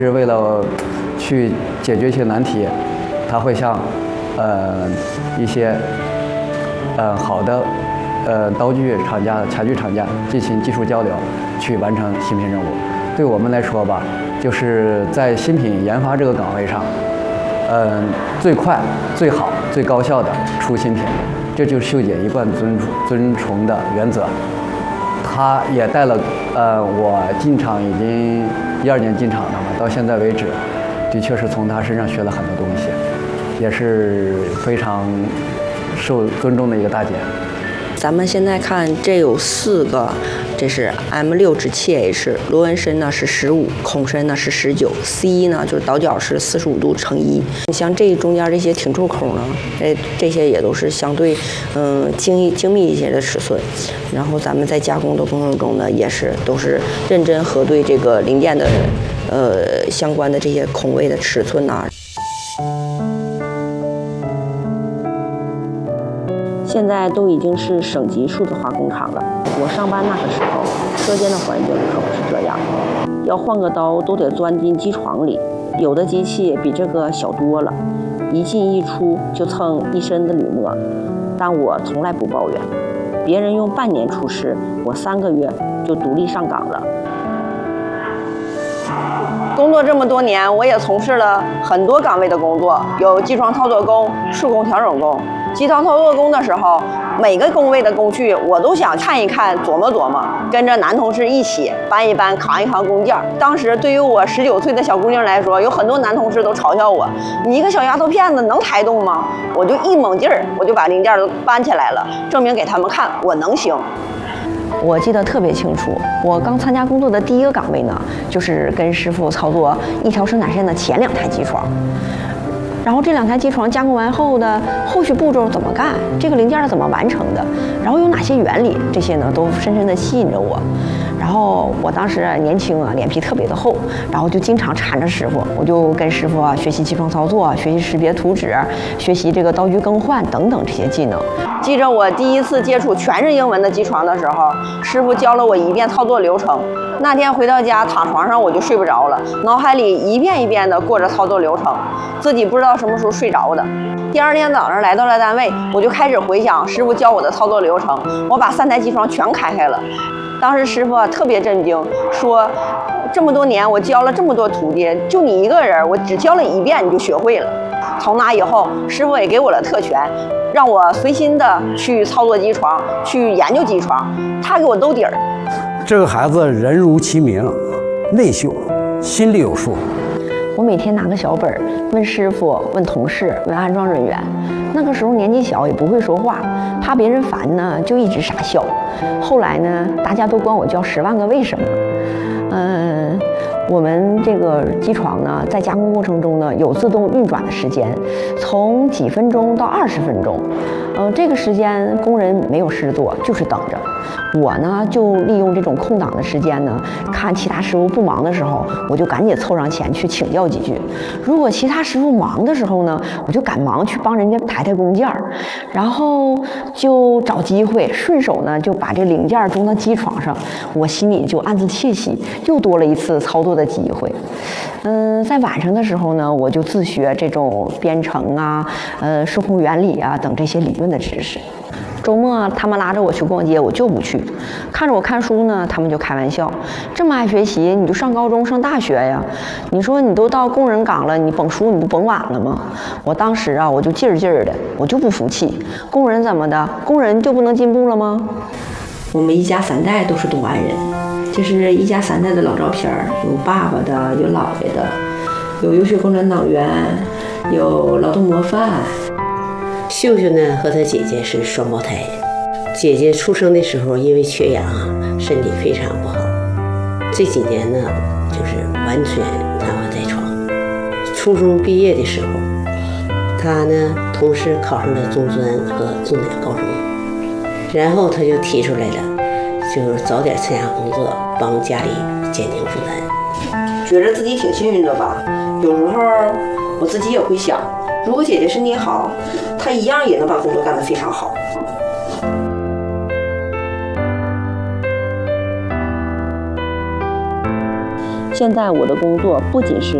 是为了去解决一些难题，他会向一些好的刀具厂家、茶具厂家进行技术交流，去完成新品任务。对我们来说吧，就是在新品研发这个岗位上，最快、最好、最高效的出新品，这就是秀姐一贯遵从的原则。他也带了我进厂已经12年进厂了嘛，到现在为止，的确是从他身上学了很多东西，也是非常受尊重的一个大姐。 咱们现在看，这有4个，这是 M6 至 7H， 螺纹身呢是15，孔身呢是19，C 呢就是倒角是45度乘1。像这中间这些挺皱孔呢，这些也都是相对精密一些的尺寸。然后咱们在加工的过程中呢，也是都是认真核对这个零件的相关的这些孔位的尺寸呐。现在都已经是省级数字化工厂了。我上班那个时候，车间的环境可不是这样，要换个刀都得钻进机床里，有的机器比这个小多了，一进一出就蹭一身的铝墨。但我从来不抱怨，别人用半年出师，我3个月就独立上岗了。工作这么多年，我也从事了很多岗位的工作，有机床操作工、数工调整工。机床操作工的时候，每个工位的工序我都想看一看、琢磨琢磨，跟着男同事一起搬一搬、扛一扛工件。当时对于我19岁的小姑娘来说，有很多男同事都嘲笑我：“你一个小丫头片子能抬动吗？”我就一猛劲儿，我就把零件都搬起来了，证明给他们看我能行。我记得特别清楚，我刚参加工作的第一个岗位呢，就是跟师傅操作一条生产线的前2台机床。然后这2台机床加工完后的后续步骤怎么干，这个零件是怎么完成的，然后有哪些原理，这些呢都深深地吸引着我。然后我当时年轻啊，脸皮特别的厚，然后就经常缠着师傅，我就跟师傅学习机床操作，学习识别图纸，学习这个刀具更换等等这些技能。记着我第一次接触全是英文的机床的时候，师傅教了我一遍操作流程。那天回到家躺床上我就睡不着了，脑海里一遍一遍的过着操作流程，自己不知道什么时候睡着的。第2天早上来到了单位，我就开始回想师傅教我的操作流程，我把3台机床全开了。当时师傅特别震惊，说这么多年我教了这么多徒弟，就你一个人，我只教了1遍你就学会了。从那以后，师傅也给我了特权，让我随心的去操作机床，去研究机床，他给我兜底儿。 这个孩子人如其名，内秀，心里有数。 我每天拿个小本问师傅、问同事、问安装人员。那个时候年纪小，也不会说话，怕别人烦呢，就一直傻笑。后来呢，大家都管我叫10万个为什么。我们这个机床呢，在加工过程中呢，有自动运转的时间，从几分钟到20分钟。这个时间工人没有事做，就是等着。我呢，就利用这种空档的时间呢，看其他师傅不忙的时候，我就赶紧凑上前去请教几句。如果其他师傅忙的时候呢，我就赶忙去帮人家抬工件儿，然后就找机会顺手呢就把这零件装到机床上，我心里就暗自窃喜，又多了一次操作的机会。在晚上的时候呢，我就自学这种编程啊、数控原理啊等这些理论的知识。周末他们拉着我去逛街，我就不去。看着我看书呢，他们就开玩笑：“这么爱学习，你就上高中上大学呀？你说你都到工人岗了，你甭书你不甭晚了吗？”我当时啊，我就劲儿劲儿的，我就不服气。工人怎么的？工人就不能进步了吗？我们一家3代都是东安人，这是一家3代的老照片，有爸爸的，有姥爷的，有优秀共产党员，有劳动模范。 秀秀呢和她姐姐是双胞胎，姐姐出生的时候因为缺氧，身体非常不好，这几年呢就是完全瘫痪在床。初中毕业的时候，她呢同时考上了中专和重点高中，然后她就提出来了，就是早点参加工作，帮家里减轻负担。 觉得自己挺幸运的吧，有时候我自己也会想，如果姐姐身体好，她一样也能把工作干得非常好。 现在我的工作不仅是